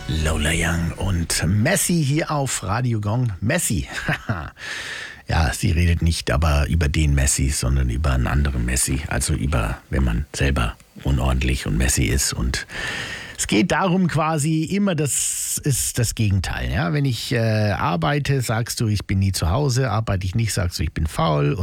Lola Young und Messi hier auf Radio Gong. Messi, ja, sie redet nicht aber über den Messi, sondern über einen anderen Messi. Also über, wenn man selber unordentlich und Messi ist. Und es geht darum quasi immer, das ist das Gegenteil. Ja? Wenn ich arbeite, sagst du, ich bin nie zu Hause. Arbeite ich nicht, sagst du, ich bin faul.